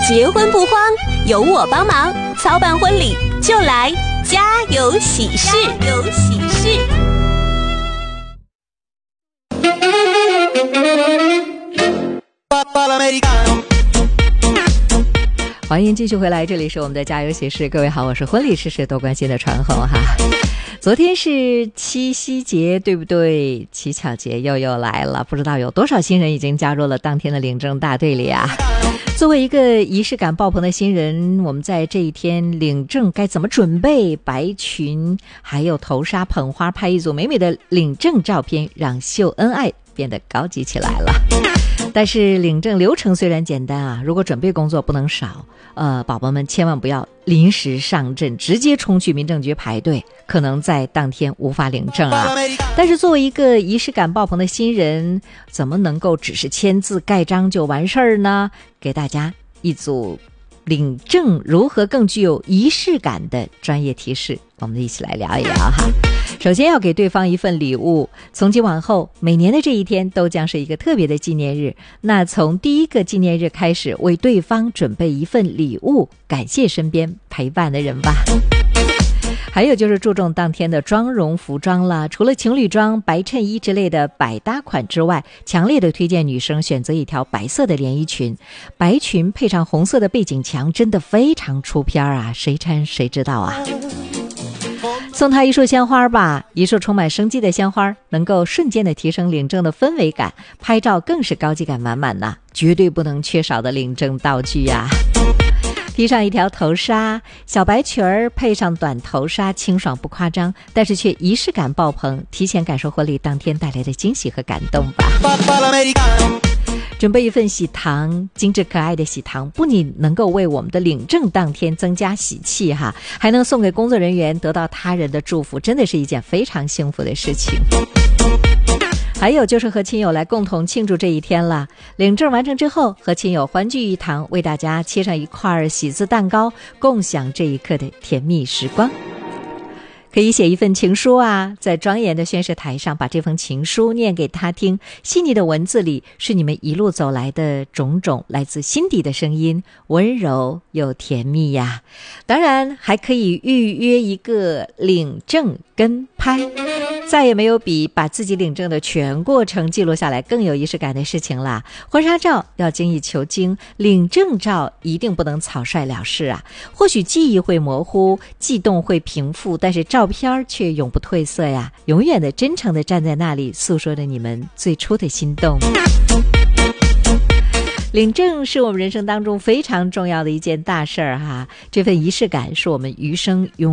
结婚不慌，有我帮忙，操办婚礼就来家有喜事。 欢迎继续回来，这里是我们的家有喜事。各位好，我是婚礼事事都关心的传红哈。昨天是七夕节，对不对？乞巧节又来了，不知道有多少新人已经加入了当天的领证大队里啊。作为一个仪式感爆棚的新人，我们在这一天领证该怎么准备？白裙还有头纱捧花，拍一组美美的领证照片，让秀恩爱变得高级起来了。但是领证流程虽然简单啊，如果准备工作不能少，宝宝们千万不要临时上阵，直接冲去民政局排队，可能在当天无法领证啊。但是作为一个仪式感爆棚的新人，怎么能够只是签字盖章就完事儿呢？给大家一组领证如何更具有仪式感的专业提示，我们一起来聊一聊哈。首先要给对方一份礼物，从今往后每年的这一天都将是一个特别的纪念日，那从第一个纪念日开始，为对方准备一份礼物，感谢身边陪伴的人吧。还有就是注重当天的妆容服装啦，除了情侣装、白衬衣之类的百搭款之外，强烈的推荐女生选择一条白色的连衣裙，白裙配上红色的背景墙，真的非常出片啊，谁穿谁知道啊。送她一束鲜花吧，一束充满生机的鲜花能够瞬间的提升领证的氛围感，拍照更是高级感满满呐，绝对不能缺少的领证道具呀。披上一条头纱，小白裙儿配上短头纱，清爽不夸张，但是却仪式感爆棚，提前感受婚礼当天带来的惊喜和感动吧。准备一份喜糖，精致可爱的喜糖，不仅能够为我们的领证当天增加喜气哈，还能送给工作人员，得到他人的祝福，真的是一件非常幸福的事情。还有就是和亲友来共同庆祝这一天了。领证完成之后，和亲友欢聚一堂，为大家切上一块喜字蛋糕，共享这一刻的甜蜜时光。可以写一份情书啊，在庄严的宣誓台上把这封情书念给他听，细腻的文字里是你们一路走来的种种来自心底的声音，温柔又甜蜜呀。当然还可以预约一个领证跟拍，再也没有比把自己领证的全过程记录下来更有仪式感的事情啦。婚纱照要精益求精，领证照一定不能草率了事啊。或许记忆会模糊，悸动会平复，但是照片却永不褪色呀，永远的真诚的站在那里，诉说着你们最初的心动。领证是我们人生当中非常重要的一件大事儿哈，这份仪式感是我们余生